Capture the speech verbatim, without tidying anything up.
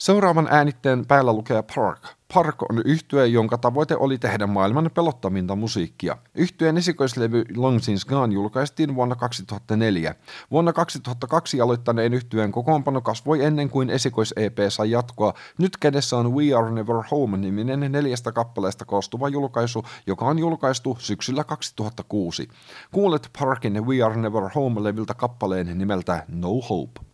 Seuraavan äänitteen päällä lukee Park. Park on yhtye, jonka tavoite oli tehdä maailman pelottaminta musiikkia. Yhtyeen esikoislevy Long Since Gone julkaistiin vuonna kaksituhattaneljä. Vuonna kaksituhattakaksi aloittaneen yhtyeen kokoonpano kasvoi ennen kuin esikois-E P sai jatkoa. Nyt kädessä on We Are Never Home-niminen neljästä kappaleesta koostuva julkaisu, joka on julkaistu syksyllä kaksituhattakuusi. Kuulet Parkin We Are Never Home-levyltä kappaleen nimeltä No Hope.